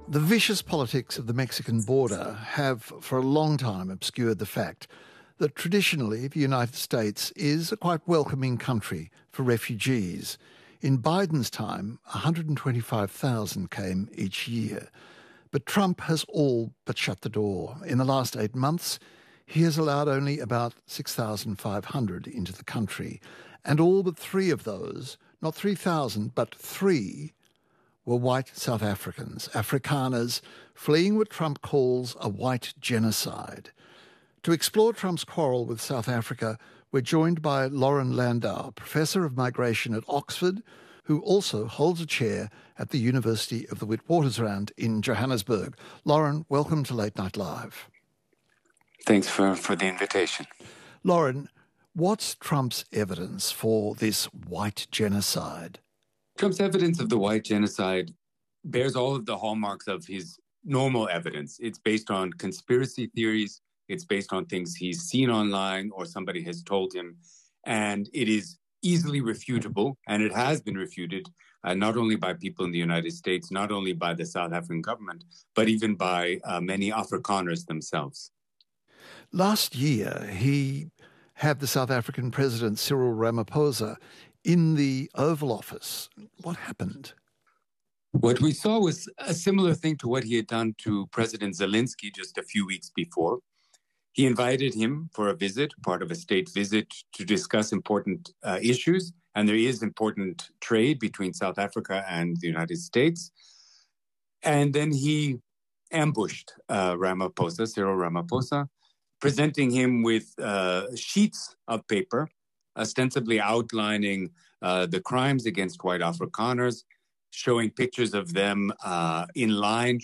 The vicious politics of the Mexican border have for a long time obscured the fact that traditionally the United States is a quite welcoming country for refugees. In Biden's time, 125,000 came each year. But Trump has all but shut the door. In the last 8 months, he has allowed only about 6,500 into the country. And all but 3 of those, not 3,000, but 3, were white South Africans, Afrikaners, fleeing what Trump calls a white genocide. To explore Trump's quarrel with South Africa, we're joined by Lauren Landau, Professor of Migration at Oxford, who also holds a chair at the University of the Witwatersrand in Johannesburg. Lauren, welcome to Late Night Live. Thanks for the invitation. Lauren, what's Trump's evidence for this white genocide? Trump's evidence of the white genocide bears all of the hallmarks of his normal evidence. It's based on conspiracy theories. It's based on things he's seen online or somebody has told him. And it is easily refutable, and it has been refuted not only by people in the United States, not only by the South African government, but even by many Afrikaners themselves. Last year, he had the South African President Cyril Ramaphosa in the Oval Office. What happened? What we saw was a similar thing to what he had done to President Zelensky just a few weeks before. He invited him for a visit, part of a state visit, to discuss important issues. And there is important trade between South Africa and the United States. And then he ambushed Cyril Ramaphosa, presenting him with sheets of paper, ostensibly outlining the crimes against white Afrikaners, showing pictures of them in line,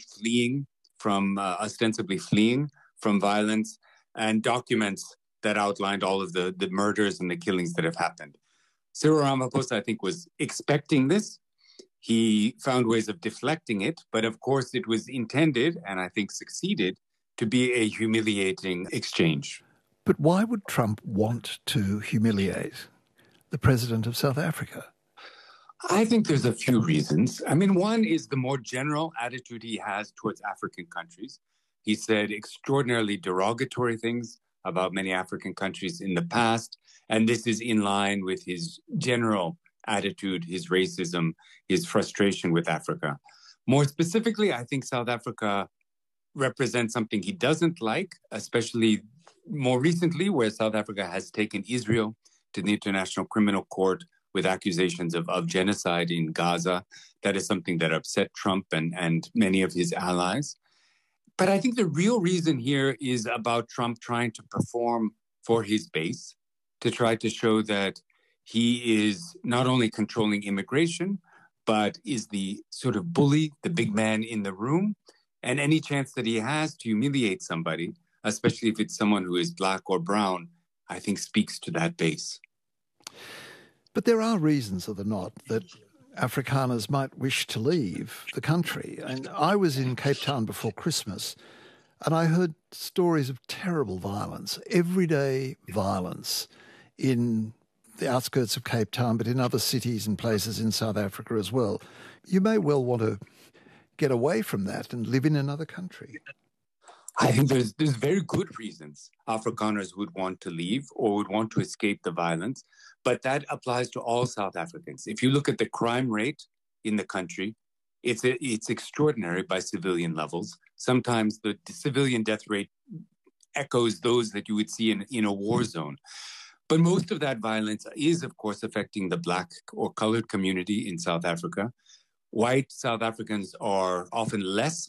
ostensibly fleeing from violence, and documents that outlined all of the murders and the killings that have happened. Cyril Ramaphosa, I think, was expecting this. He found ways of deflecting it, but of course it was intended, and I think succeeded, to be a humiliating exchange. But why would Trump want to humiliate the president of South Africa? I think there's a few reasons. I mean, one is the more general attitude he has towards African countries. He said extraordinarily derogatory things about many African countries in the past, and this is in line with his general attitude, his racism, his frustration with Africa. More specifically, I think South Africa represents something he doesn't like, especially more recently, where South Africa has taken Israel to the International Criminal Court with accusations of genocide in Gaza. That is something that upset Trump and many of his allies. But I think the real reason here is about Trump trying to perform for his base, to try to show that he is not only controlling immigration, but is the sort of bully, the big man in the room. And any chance that he has to humiliate somebody, especially if it's someone who is black or brown, I think speaks to that base. But there are reasons, are there not, that Afrikaners might wish to leave the country. And I was in Cape Town before Christmas, and I heard stories of terrible violence, everyday violence in the outskirts of Cape Town, but in other cities and places in South Africa as well. You may well want to get away from that and live in another country. I think there's very good reasons Afrikaners would want to leave or would want to escape the violence, but that applies to all South Africans. If you look at the crime rate in the country, it's extraordinary by civilian levels. Sometimes the civilian death rate echoes those that you would see in a war zone. But most of that violence is, of course, affecting the black or colored community in South Africa. White South Africans are often less